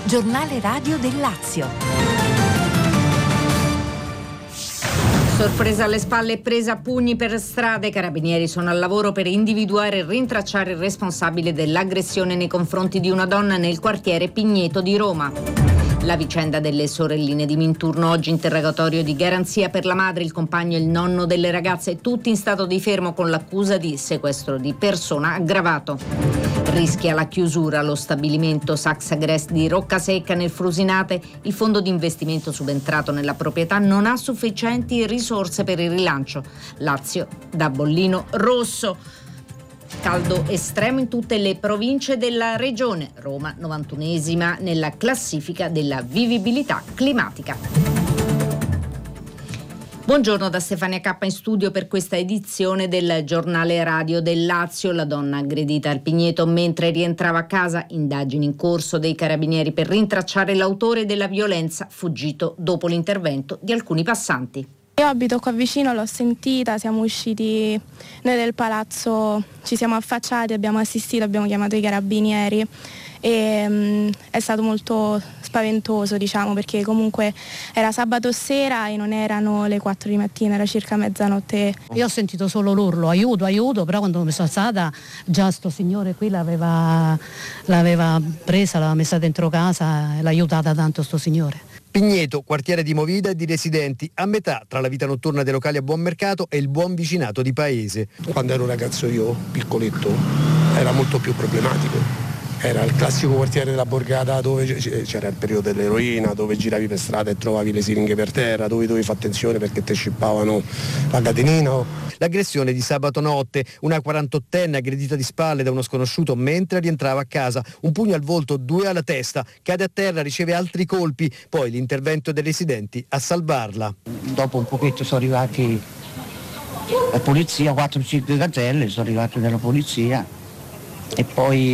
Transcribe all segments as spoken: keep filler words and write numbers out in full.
giornale radio del Lazio. Sorpresa alle spalle e presa a pugni per strade, i carabinieri sono al lavoro per individuare e rintracciare il responsabile dell'aggressione nei confronti di una donna nel quartiere Pigneto di Roma. La vicenda delle sorelline di Minturno, oggi interrogatorio di garanzia per la madre, il compagno e il nonno delle ragazze, tutti in stato di fermo con l'accusa di sequestro di persona aggravato. Rischia la chiusura lo stabilimento Saxagrest di Roccasecca nel Frusinate. Il fondo di investimento subentrato nella proprietà non ha sufficienti risorse per il rilancio. Lazio da bollino rosso. Caldo estremo in tutte le province della regione. Roma novantunesima nella classifica della vivibilità climatica. Buongiorno da Stefania Cappa in studio per questa edizione del giornale radio del Lazio. La donna aggredita al Pigneto mentre rientrava a casa, indagini in corso dei carabinieri per rintracciare l'autore della violenza fuggito dopo l'intervento di alcuni passanti. Io abito qua vicino, l'ho sentita, siamo usciti noi del palazzo, ci siamo affacciati, abbiamo assistito, abbiamo chiamato i carabinieri e um, è stato molto spaventoso, diciamo, perché comunque era sabato sera e non erano le quattro di mattina, era circa mezzanotte. Io ho sentito solo l'urlo, aiuto, aiuto, però quando mi sono alzata già sto signore qui l'aveva, l'aveva presa, l'aveva messa dentro casa e l'ha aiutata tanto sto signore. Pigneto, quartiere di movida e di residenti, a metà tra la vita notturna dei locali a buon mercato e il buon vicinato di paese. Quando ero ragazzo io, piccoletto, era molto più problematico. Era il classico quartiere della borgata dove c'era il periodo dell'eroina, dove giravi per strada e trovavi le siringhe per terra, dove dovevi fare attenzione perché ti scippavano la catenina. L'aggressione di sabato notte, una quarantottenne aggredita di spalle da uno sconosciuto mentre rientrava a casa, un pugno al volto, due alla testa, cade a terra, riceve altri colpi, poi l'intervento dei residenti a salvarla. Dopo un pochetto sono arrivati la polizia, quattro cinque gazelle, sono arrivati dalla polizia. E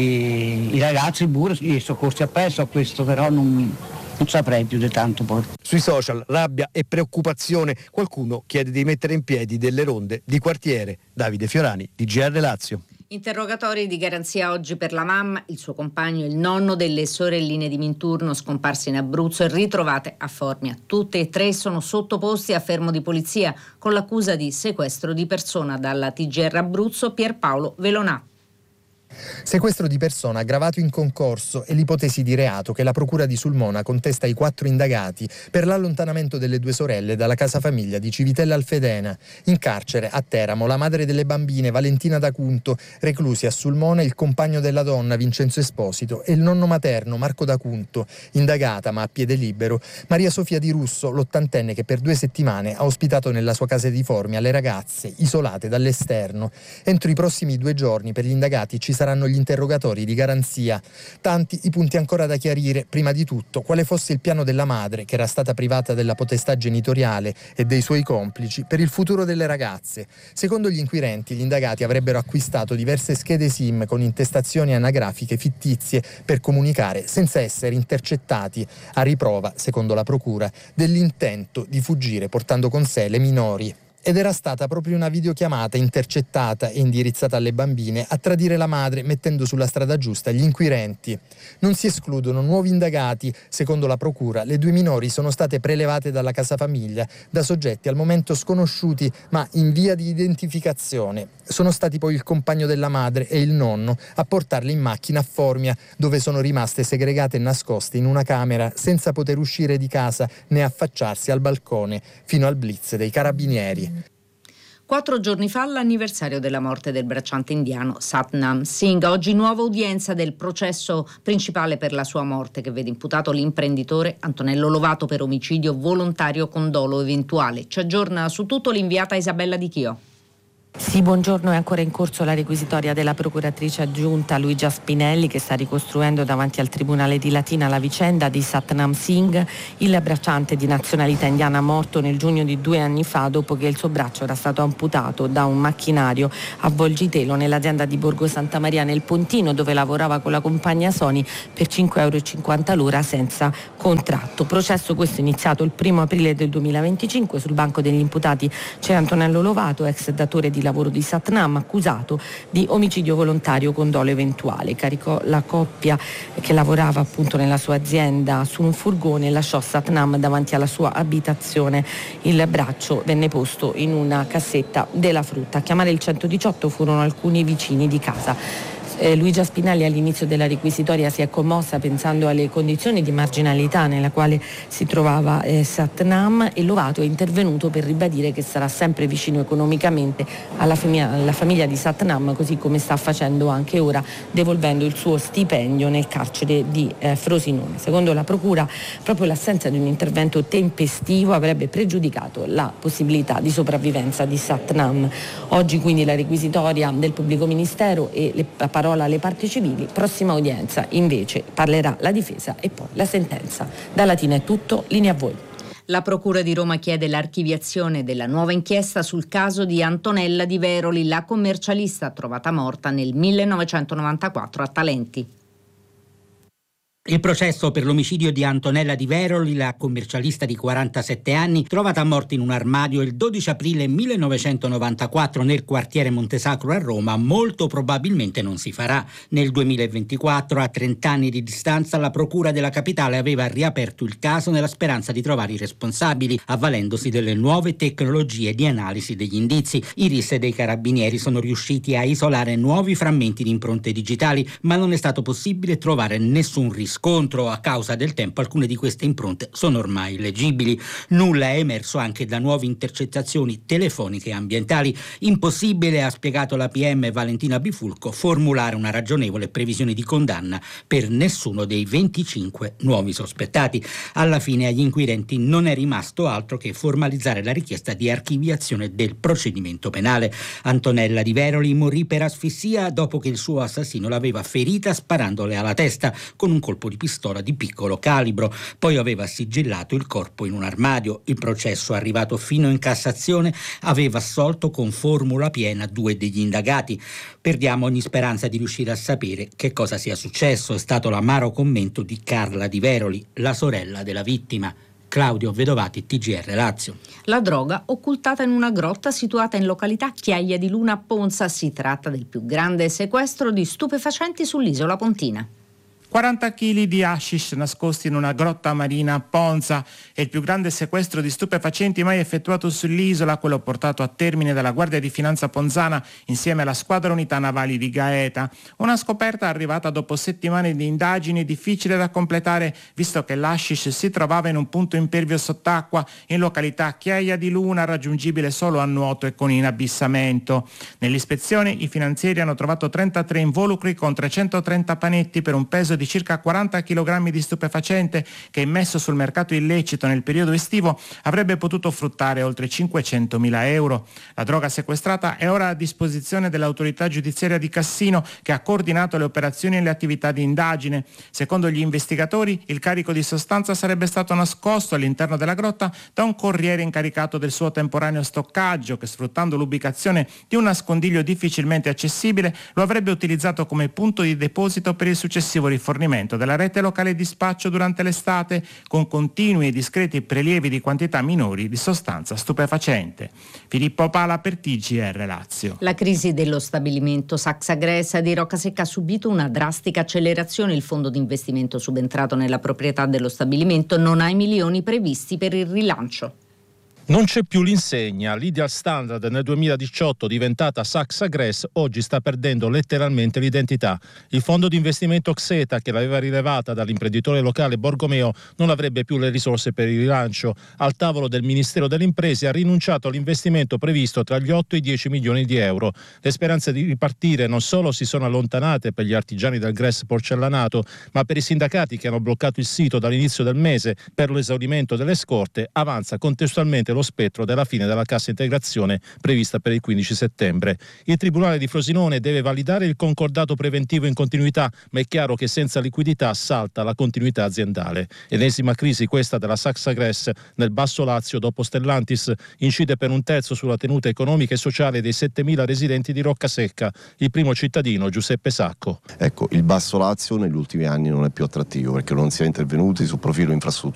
poi i ragazzi pure, io sono corsi appresso a questo, però non, non saprei più di tanto poi. Sui social rabbia e preoccupazione, qualcuno chiede di mettere in piedi delle ronde di quartiere. Davide Fiorani, di G R Lazio. Interrogatori di garanzia oggi per la mamma, il suo compagno e il nonno delle sorelline di Minturno scomparse in Abruzzo e ritrovate a Formia. Tutte e tre sono sottoposti a fermo di polizia con l'accusa di sequestro di persona. Dalla T G R Abruzzo Pierpaolo Velonà. Sequestro di persona aggravato in concorso è l'ipotesi di reato che la procura di Sulmona contesta ai quattro indagati per l'allontanamento delle due sorelle dalla casa famiglia di Civitella Alfedena. In carcere a Teramo la madre delle bambine Valentina D'Acunto, reclusi a Sulmona il compagno della donna Vincenzo Esposito e il nonno materno Marco D'Acunto, indagata ma a piede libero Maria Sofia Di Russo, l'ottantenne che per due settimane ha ospitato nella sua casa di Formia le ragazze isolate dall'esterno. Entro i prossimi due giorni per gli indagati ci saranno gli interrogatori di garanzia. Tanti i punti ancora da chiarire, prima di tutto quale fosse il piano della madre che era stata privata della potestà genitoriale e dei suoi complici per il futuro delle ragazze. Secondo gli inquirenti gli indagati avrebbero acquistato diverse schede SIM con intestazioni anagrafiche fittizie per comunicare senza essere intercettati, a riprova, secondo la procura, dell'intento di fuggire portando con sé le minori. Ed era stata proprio una videochiamata intercettata e indirizzata alle bambine a tradire la madre mettendo sulla strada giusta gli inquirenti. Non si escludono nuovi indagati. Secondo la procura, le due minori sono state prelevate dalla casa famiglia da soggetti al momento sconosciuti ma in via di identificazione. Sono stati poi il compagno della madre e il nonno a portarle in macchina a Formia, dove sono rimaste segregate e nascoste in una camera senza poter uscire di casa né affacciarsi al balcone fino al blitz dei carabinieri. Quattro giorni fa l'anniversario della morte del bracciante indiano Satnam Singh. Oggi nuova udienza del processo principale per la sua morte, che vede imputato l'imprenditore Antonello Lovato per omicidio volontario con dolo eventuale. Ci aggiorna su tutto l'inviata Isabella Di Chio. Sì, buongiorno, è ancora in corso la requisitoria della procuratrice aggiunta Luigia Spinelli, che sta ricostruendo davanti al Tribunale di Latina la vicenda di Satnam Singh, il bracciante di nazionalità indiana morto nel giugno di due anni fa dopo che il suo braccio era stato amputato da un macchinario a Volgitelo nell'azienda di Borgo Santa Maria nel Pontino, dove lavorava con la compagna Sony per cinque euro e cinquanta l'ora senza contratto. Processo questo iniziato il primo aprile del duemilaventicinque. Sul banco degli imputati c'è Antonello Lovato, ex datore di lavoro di Satnam, accusato di omicidio volontario con dolo eventuale. Caricò la coppia che lavorava appunto nella sua azienda su un furgone e lasciò Satnam davanti alla sua abitazione. Il braccio venne posto in una cassetta della frutta. A chiamare il centodiciotto furono alcuni vicini di casa. Eh, Luigia Spinelli all'inizio della requisitoria si è commossa pensando alle condizioni di marginalità nella quale si trovava eh, Satnam, e Lovato è intervenuto per ribadire che sarà sempre vicino economicamente alla famiglia, alla famiglia di Satnam, così come sta facendo anche ora, devolvendo il suo stipendio nel carcere di eh, Frosinone. Secondo la Procura, proprio l'assenza di un intervento tempestivo avrebbe pregiudicato la possibilità di sopravvivenza di Satnam. Oggi quindi la requisitoria del Pubblico Ministero e le parole alle parti civili. Prossima udienza invece parlerà la difesa e poi la sentenza. Da Latina è tutto, linea a voi. La Procura di Roma chiede l'archiviazione della nuova inchiesta sul caso di Antonella Di Veroli, la commercialista trovata morta nel millenovecentonovantaquattro a Talenti. Il processo per l'omicidio di Antonella Di Veroli, la commercialista di quarantasette anni, trovata morta in un armadio il dodici aprile millenovecentonovantaquattro nel quartiere Montesacro a Roma, molto probabilmente non si farà. Nel duemilaventiquattro, a trenta anni di distanza, la Procura della Capitale aveva riaperto il caso nella speranza di trovare i responsabili, avvalendosi delle nuove tecnologie di analisi degli indizi. I R I S dei Carabinieri sono riusciti a isolare nuovi frammenti di impronte digitali, ma non è stato possibile trovare nessun riscontro. A causa del tempo alcune di queste impronte sono ormai illeggibili. Nulla è emerso anche da nuove intercettazioni telefoniche e ambientali. Impossibile, ha spiegato la P M Valentina Bifulco, formulare una ragionevole previsione di condanna per nessuno dei venticinque nuovi sospettati. Alla fine agli inquirenti non è rimasto altro che formalizzare la richiesta di archiviazione del procedimento penale. Antonella Di Veroli morì per asfissia dopo che il suo assassino l'aveva ferita sparandole alla testa con un colpo di pistola di piccolo calibro, poi aveva sigillato il corpo in un armadio. Il processo, arrivato fino in Cassazione, aveva assolto con formula piena due degli indagati. Perdiamo ogni speranza di riuscire a sapere che cosa sia successo, è stato l'amaro commento di Carla Di Veroli, la sorella della vittima. Claudio Vedovati, T G R Lazio. La droga occultata in una grotta situata in località Chiaia di Luna a Ponza. Si tratta del più grande sequestro di stupefacenti sull'isola pontina. quaranta chili di hashish nascosti in una grotta marina a Ponza. È il più grande sequestro di stupefacenti mai effettuato sull'isola, quello portato a termine dalla Guardia di Finanza ponzana insieme alla Squadra Unità Navali di Gaeta. Una scoperta arrivata dopo settimane di indagini, difficile da completare visto che l'hashish si trovava in un punto impervio sott'acqua in località Chiaia di Luna, raggiungibile solo a nuoto e con inabissamento. Nell'ispezione i finanzieri hanno trovato trentatré involucri con trecentotrenta panetti per un peso di circa quaranta chilogrammi di stupefacente che, immesso sul mercato illecito nel periodo estivo, avrebbe potuto fruttare oltre cinquecentomila euro. La droga sequestrata è ora a disposizione dell'autorità giudiziaria di Cassino, che ha coordinato le operazioni e le attività di indagine. Secondo gli investigatori, il carico di sostanza sarebbe stato nascosto all'interno della grotta da un corriere incaricato del suo temporaneo stoccaggio che, sfruttando l'ubicazione di un nascondiglio difficilmente accessibile, lo avrebbe utilizzato come punto di deposito per il successivo rifornimento della rete locale di spaccio durante l'estate, con continui e discreti prelievi di quantità minori di sostanza stupefacente. Filippo Pala per T G R Lazio. La crisi dello stabilimento Saxa Gressa di Roccasecca ha subito una drastica accelerazione. Il fondo di investimento subentrato nella proprietà dello stabilimento non ha i milioni previsti per il rilancio. Non c'è più l'insegna. L'Ideal Standard nel duemiladiciotto, diventata Saxa Gress, oggi sta perdendo letteralmente l'identità. Il fondo di investimento Xeta, che l'aveva rilevata dall'imprenditore locale Borgomeo, non avrebbe più le risorse per il rilancio. Al tavolo del Ministero delle Imprese ha rinunciato all'investimento previsto tra gli otto e i dieci milioni di euro. Le speranze di ripartire non solo si sono allontanate per gli artigiani del Gress porcellanato, ma per i sindacati che hanno bloccato il sito dall'inizio del mese per l'esaurimento delle scorte, avanza contestualmente lo spettro della fine della cassa integrazione prevista per il quindici settembre. Il Tribunale di Frosinone deve validare il concordato preventivo in continuità, ma è chiaro che senza liquidità salta la continuità aziendale. Ennesima crisi questa della Saxa Gress nel Basso Lazio dopo Stellantis, incide per un terzo sulla tenuta economica e sociale dei settemila residenti di Roccasecca. Il primo cittadino, Giuseppe Sacco. Ecco, il Basso Lazio negli ultimi anni non è più attrattivo perché non si è intervenuti sul profilo infrastrutturale